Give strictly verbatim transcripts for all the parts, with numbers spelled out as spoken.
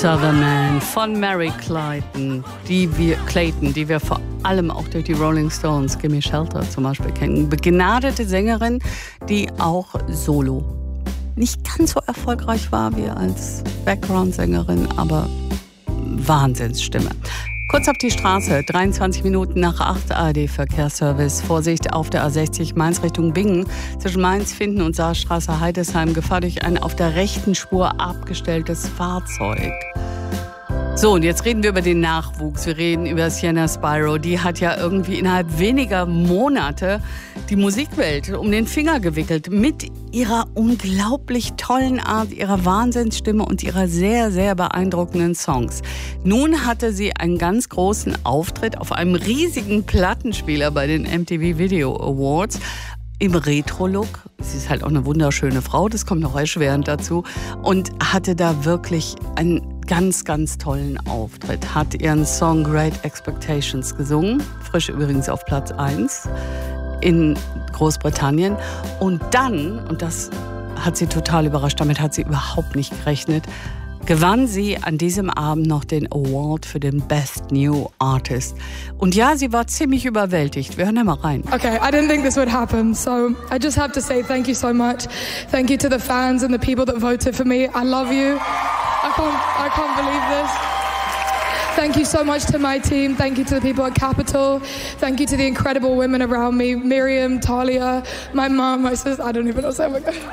Sutherland von Mary Clayton, die wir, Clayton, die wir vor allem auch durch die Rolling Stones, Gimme Shelter zum Beispiel kennen. Begnadete Sängerin, die auch solo nicht ganz so erfolgreich war wie als Background-Sängerin, aber Wahnsinnsstimme. Kurz auf die Straße, dreiundzwanzig Minuten nach acht, A R D-Verkehrsservice. Vorsicht auf der A sechzig Mainz Richtung Bingen. Zwischen Mainz, Finden und Saarstraße Heidesheim. Gefahr durch ein auf der rechten Spur abgestelltes Fahrzeug. So, und jetzt reden wir über den Nachwuchs. Wir reden über Sienna Spyro. Die hat ja irgendwie innerhalb weniger Monate die Musikwelt um den Finger gewickelt. Mit ihrer unglaublich tollen Art, ihrer Wahnsinnsstimme und ihrer sehr, sehr beeindruckenden Songs. Nun hatte sie einen ganz großen Auftritt auf einem riesigen Plattenspieler bei den M T V Video Awards. Im Retro-Look. Sie ist halt auch eine wunderschöne Frau, das kommt noch erschwerend dazu. Und hatte da wirklich einen ganz, ganz tollen Auftritt. Hat ihren Song Great Expectations gesungen. Frisch übrigens auf Platz eins in Großbritannien. Und dann, und das hat sie total überrascht, damit hat sie überhaupt nicht gerechnet, gewann sie an diesem Abend noch den Award für den Best New Artist. Und ja, sie war ziemlich überwältigt. Wir hören da mal rein. Okay, I didn't think this would happen, so I just have to say thank you so much. Thank you to the fans and the people that voted for me. I love you. I can't, I can't believe this. Thank you so much to my team. Thank you to the people at Capitol. Thank you to the incredible women around me. Miriam, Talia, my mom, my sister. I don't even know what I'm saying.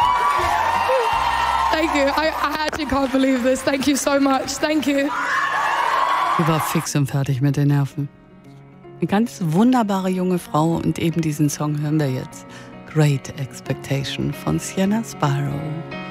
Thank you. I, I actually can't believe this. Thank you so much. Thank you. Sie war fix und fertig mit den Nerven. Eine ganz wunderbare junge Frau und eben diesen Song hören wir jetzt. Great Expectation von Sienna Spyro.